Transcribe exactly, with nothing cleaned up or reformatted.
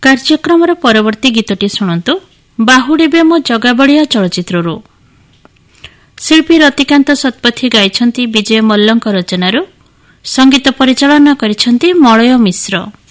କାର୍ଯ୍ୟକ୍ରମର ପରବର୍ତ୍ତୀ ଗୀତଟି ଶୁଣନ୍ତୁ ବାହୁଡ଼ିବେ ମୋ ଜଗାବଳିଆ ଚଳଚ୍ଚିତ୍ରରୁ। ଶିଳ୍ପୀ ରତିକାନ୍ତ ଶତପଥୀ ଗାଇଛନ୍ତି ବିଜୟ ମଲ୍ଲଙ୍କ ରଚନାରୁ। ସଙ୍ଗୀତ ପରିଚାଳନା କରିଛନ୍ତି ମଳୟ ମିଶ୍ର।